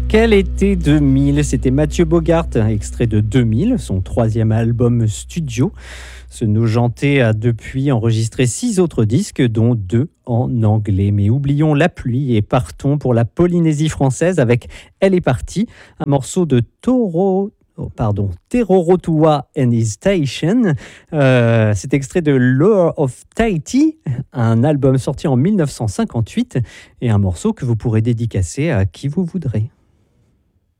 Quel été 2000? C'était Mathieu Bogart, extrait de 2000, son troisième album studio. Ce Nojenté a depuis enregistré 6 autres disques, dont 2 en anglais. Mais oublions la pluie et partons pour la Polynésie française avec Elle est partie, un morceau de Te Rorotua and His Station. C'est extrait de Lure of Tahiti, un album sorti en 1958 et un morceau que vous pourrez dédicacer à qui vous voudrez.